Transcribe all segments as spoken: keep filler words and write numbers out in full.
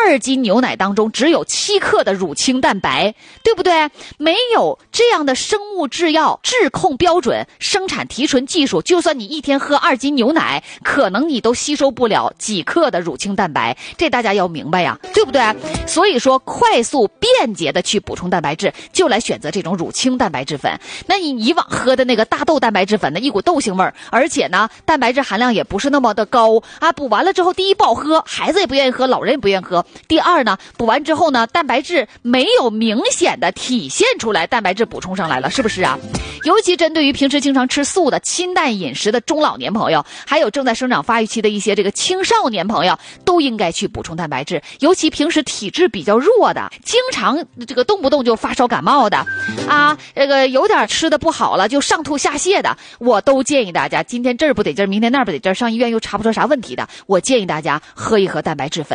二斤牛奶当中只有七克的乳清蛋白，对不对？没有这样的生物制药质控标准、生产提纯技术，就算你一天喝二斤牛奶，可能你都吸收不了几克的乳清蛋白，这大家要明白呀，对不对？所以说快速便捷的去补充蛋白质，就来选择这种乳清蛋白质粉。那你以往喝的那个大豆蛋白质粉呢，一股豆腥味儿，而且呢蛋白质含量也不是那么的高啊。补完了之后，第一不好喝，孩子也不愿意喝，老人也不愿意喝。第二呢，补完之后呢，蛋白质没有明显的体现出来，蛋白质补充上来了，是不是啊？尤其针对于平时经常吃素的、清淡饮食的中老年朋友，还有正在生长发育期的一些这个青少年朋友，都应该去补充蛋白质。尤其平时体质比较弱的，经常这个动不动就发烧感冒的啊，这个有点吃的不好了就上吐下泻的，我都建议大家，今天这儿不得劲儿，明天那儿不得劲儿，上医院又查不出啥问题的，我建议大家喝一盒蛋白质粉。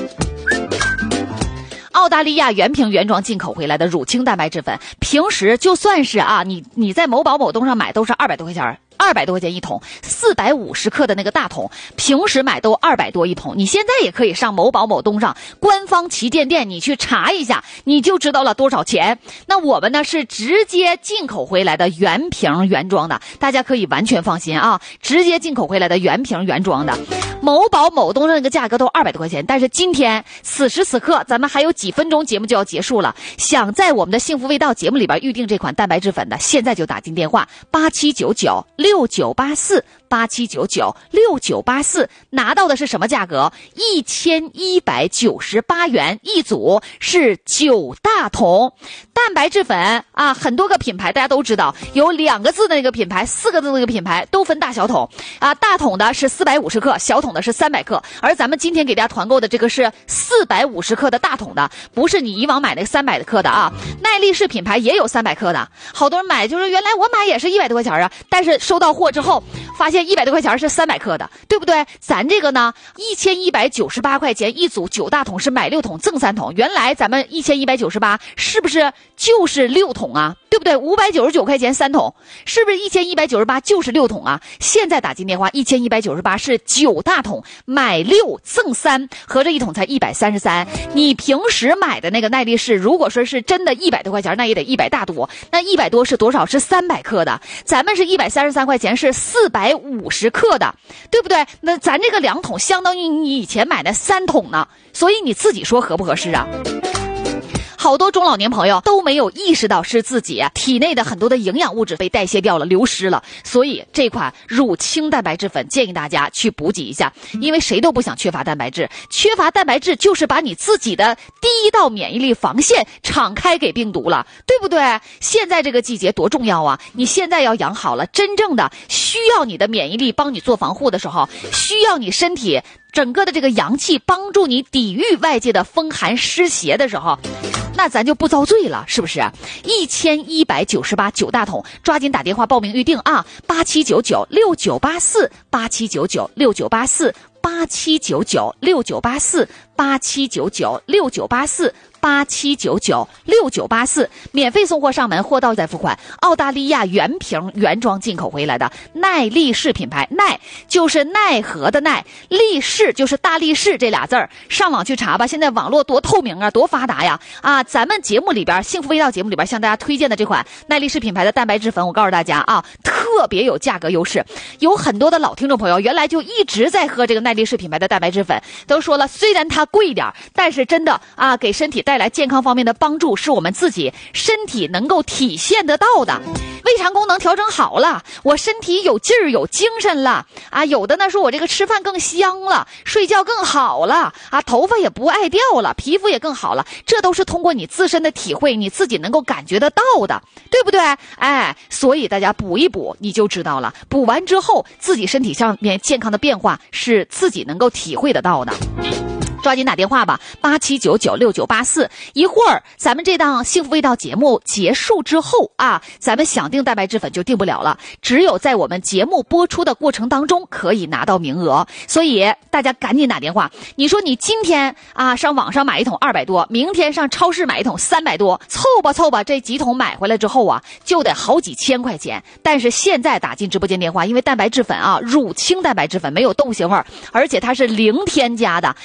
澳大利亚原瓶原装进口回来的乳清蛋白质粉，平时就算是啊，你你在某宝某东上买都是二百多块钱，二百多块钱一桶，四百五十克的那个大桶，平时买都二百多一桶。你现在也可以上某宝某东上官方旗舰店，你去查一下，你就知道了多少钱。那我们呢是直接进口回来的原瓶原装的，大家可以完全放心啊，直接进口回来的原瓶原装的。某宝某东上那个价格都二百多块钱，但是今天此时此刻咱们还有几分钟节目就要结束了，想在我们的幸福味道节目里边预定这款蛋白质粉的，现在就打进电话八七九九六九八四八七九九六九八四，拿到的是什么价格？一千一百九十八元一组，是九大桶蛋白质粉啊，很多个品牌大家都知道，有两个字的那个品牌，四个字的那个品牌都分大小桶啊，大桶的是四百五十克，小桶的是三百克，而咱们今天给大家团购的这个是四百五十克的大桶的，不是你以往买那个三百克的啊。耐力士品牌也有三百克的，好多人买就是原来我买也是一百多块钱啊，但是收到货之后发现一百多块钱是三百克的，对不对？咱这个呢一千一百九十八块钱一组，九大桶是买六桶赠三桶，原来咱们一千一百九十八是不是就是六桶啊？对不对？五百九十九块钱三桶，是不是一千一百九十八就是六桶啊？现在打进电话一千一百九十八是九大桶，买六赠三，合着一桶才一百三十三。你平时买的那个耐力士，如果说是真的一百多块钱，那也得一百大多，那一百多是多少？是三百克的，咱们是一百三十三块钱，是四百五十克的，对不对？那咱这个两桶相当于你以前买的三桶呢，所以你自己说合不合适啊？好多中老年朋友都没有意识到是自己体内的很多的营养物质被代谢掉了，流失了，所以这款乳清蛋白质粉建议大家去补给一下，因为谁都不想缺乏蛋白质，缺乏蛋白质就是把你自己的第一道免疫力防线敞开给病毒了，对不对？现在这个季节多重要啊，你现在要养好了，真正的需要你的免疫力帮你做防护的时候，需要你身体整个的这个阳气帮助你抵御外界的风寒湿邪的时候，那咱就不遭罪了，是不是？一千一百九十八九大桶，抓紧打电话报名预定啊！八七九九六九八四八七九九六九八四八七九九六九八四八七九九六九八四八七九九六九八四，免费送货上门，货到再付款。澳大利亚原瓶原装进口回来的耐力士品牌，耐就是奈何的耐，力士就是大力士这俩字儿，上网去查吧。现在网络多透明啊，多发达呀！啊，咱们节目里边幸福味道节目里边向大家推荐的这款耐力士品牌的蛋白质粉，我告诉大家啊，特别有价格优势。有很多的老听众朋友原来就一直在喝这个耐力士品牌的蛋白质粉，都说了虽然它贵一点，但是真的啊，给身体带来健康方面的帮助是我们自己身体能够体现得到的。胃肠功能调整好了，我身体有劲儿有精神了啊！有的呢说我这个吃饭更香了，睡觉更好了啊，头发也不爱掉了，皮肤也更好了，这都是通过你自身的体会，你自己能够感觉得到的，对不对？哎，所以大家补一补你就知道了，补完之后自己身体上面健康的变化是自己能够体会得到的。抓紧打电话吧，八七九九六九八四。一会儿咱们这档幸福味道节目结束之后啊，咱们想订蛋白质粉就订不了了，只有在我们节目播出的过程当中可以拿到名额，所以大家赶紧打电话。你说你今天啊上网上买一桶二百多，明天上超市买一桶三百多，凑吧凑吧，这几桶买回来之后啊，就得好几千块钱。但是现在打进直播间电话，因为蛋白质粉啊，乳清蛋白质粉没有豆腥味儿，而且它是零添加的，这个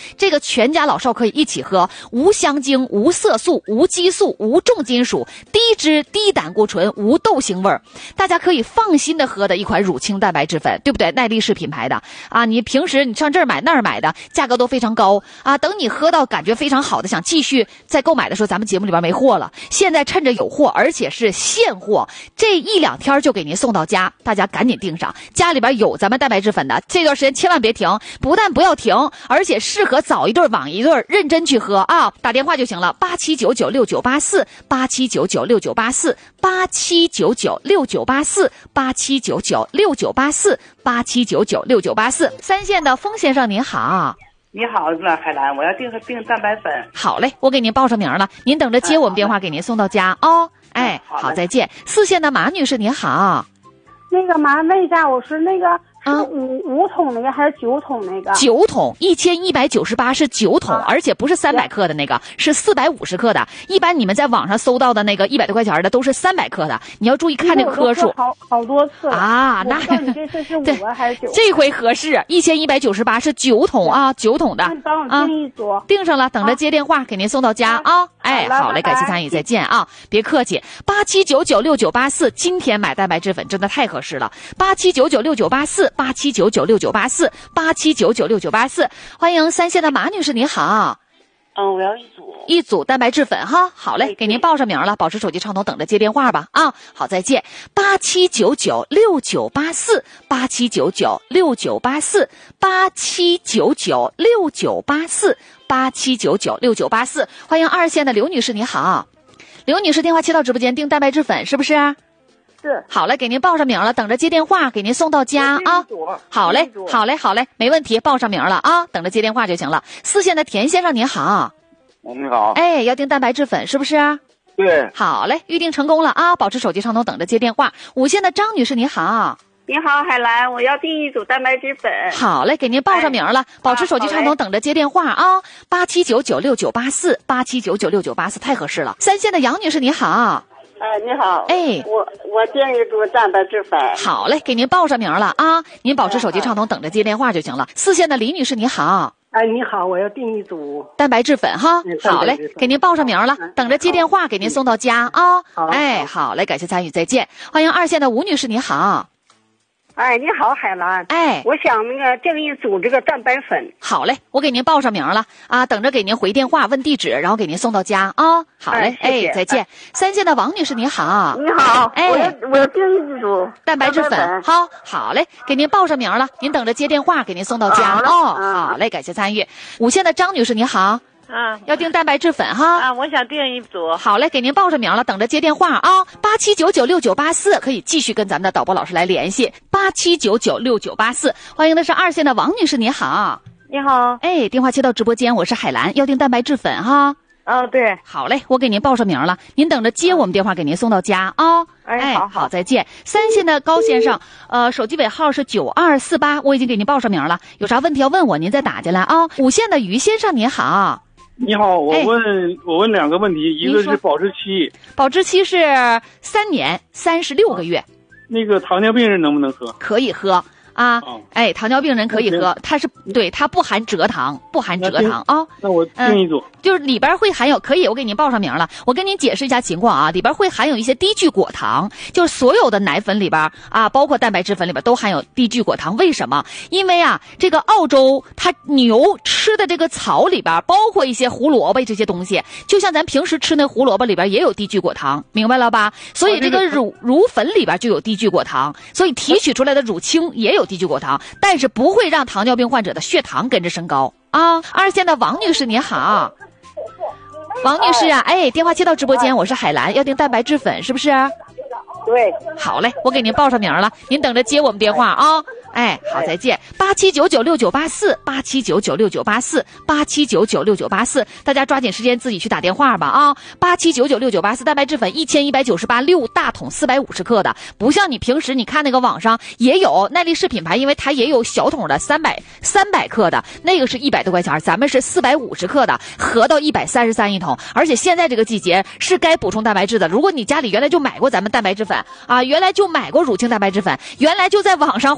全家老少可以一起喝，无香精、无色素、无激素、无重金属，低脂低胆固醇，无豆腥味儿，大家可以放心的喝的一款乳清蛋白质粉，对不对？耐力士品牌的啊，你平时你上这儿买那儿买的，价格都非常高啊。等你喝到感觉非常好的，想继续再购买的时候，咱们节目里边没货了。现在趁着有货，而且是现货，这一两天就给您送到家，大家赶紧订上。家里边有咱们蛋白质粉的，这段时间千万别停，不但不要停，而且适合早一顿晚一顿，认真去喝啊！打电话就行了，八七九九六九八四，八七九九六九八四，八七九九六九八四，八七九九六九八四，八七九九六九八四。三线的封先生您好。 你好，海兰，我要订订蛋白粉。 好嘞，我给您报上名了，您等着接我们电话，给您送到家哦。哎，好，再见。四线的马女士您好。 那个麻烦问一下，我是那个是五、嗯、五桶那个还是九桶那个？ 九桶一千一百九十八是九桶、啊，而且不是三百克的那个，是四百五十克的。一般你们在网上搜到的那个一百多块钱的都是三百克的，你要注意看这个颗数。 好好多次啊，那你这次是五还是九？ 这回合适，一千一百九十八是九桶啊，九桶的。 那你帮我订一组、啊， 订上了，等着接电话、啊、给您送到家啊。啊哎，好嘞，感谢参与，再见啊！别客气，八七九九六九八四，今天买蛋白质粉真的太合适了。八七九九六九八四，八七九九六九八四，八七九九六九八四。欢迎三线的马女士，你好。 嗯，我要一组一组蛋白质粉哈。好嘞，给您报上名了，保持手机畅通，等着接电话吧啊。好，再见。八七九九六九八四，八七九九六九八四，八七九九六九八四，八七九九六九八四。欢迎二线的刘女士，你好。刘女士，电话切到直播间订蛋白质粉是不是？ 是。 好嘞，给您报上名了，等着接电话，给您送到家啊。好嘞，好嘞，好嘞，没问题，报上名了啊，等着接电话就行了。四线的田先生您好。 你好。 哎，要订蛋白质粉是不是？ 对。 好嘞，预定成功了啊，保持手机畅通，等着接电话。五线的张女士你好。 你好，海兰，我要订一组蛋白质粉。 好嘞，给您报上名了，哎、保持手机畅通，等着接电话啊。八七九九六九八四，八七九九六九八四，太合适了。三线的杨女士你好。 哎，你好， 哎， 我我订一组蛋白质粉。 好嘞，给您报上名了啊，您保持手机畅通，等着接电话就行了。四线的李女士你好。 哎，你好，我要订一组蛋白质粉哈。好嘞，给您报上名了，等着接电话，给您送到家啊。 好， 哎，好嘞，感谢参与，再见。欢迎二线的吴女士你好。 哎，你好，海兰。 哎， 我想那个订一组这个蛋白粉。 好嘞，我给您报上名了啊，等着给您回电话问地址，然后给您送到家啊。好嘞， 哎，谢谢哎，再见。哎、三线的王女士你好。 你好， 哎， 我要我要订一组蛋白质粉。好，好嘞，给您报上名了，您等着接电话，给您送到家哦。好嘞，感谢参与。五线的张女士你好。 啊， 要订蛋白质粉哈啊！我想订一组。 好嘞，给您报上名了，等着接电话啊。八七九九六九八四，可以继续跟咱们的导播老师来联系。八七九九六九八四，欢迎的是二线的王女士，你好。 你好。 哎，电话接到直播间，我是海兰，要订蛋白质粉哈。 哦，对。 好嘞，我给您报上名了，您等着接我们电话，给您送到家啊。 哎，好好，再见。三线的高先生，呃，手机尾号是九二四八，我已经给您报上名了，有啥问题要问我，您再打进来啊。五线的于先生，你好。 你好，我问、哎、我问两个问题，一个是保质期， 保质期是三年三十六个月。 那个糖尿病人能不能喝？ 可以喝啊，哦、哎，糖尿病人可以喝，它是对它不含蔗糖，不含蔗糖啊、哦。 那我订一组、 嗯，就是里边会含有，可以，我给您报上名了。我跟您解释一下情况啊，里边会含有一些低聚果糖，就是所有的奶粉里边啊，包括蛋白质粉里边都含有低聚果糖。为什么？因为啊，这个澳洲它牛吃的这个草里边，包括一些胡萝卜这些东西，就像咱平时吃那胡萝卜里边也有低聚果糖，明白了吧？所以这个乳乳粉里边就有低聚果糖，所以提取出来的乳清也有低聚果糖，但是不会让糖尿病患者的血糖跟着升高啊。二线的王女士你好。王女士啊，哎，电话接到直播间，我是海兰，要订蛋白质粉是不是？ 对。 好嘞，我给您报上名了，您等着接我们电话啊。哎，好，再见。八七九九六九八四，八七九九六九八四，八七九九六九八四，大家抓紧时间自己去打电话吧啊！八七九九六九八四，蛋白质粉一千一百九十八，六大桶，四百五十克的，不像你平时你看那个网上也有耐力士品牌，因为它也有小桶的三百三百克的，那个是一百多块钱，咱们是四百五十克的，合到一百三十三一桶。而且现在这个季节是该补充蛋白质的，如果你家里原来就买过咱们蛋白质粉啊，原来就买过乳清蛋白质粉，原来就在网上花二百多。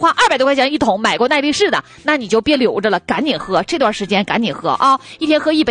块钱一桶买过耐力士的，那你就别留着了，赶紧喝，这段时间赶紧喝啊，一天喝一杯。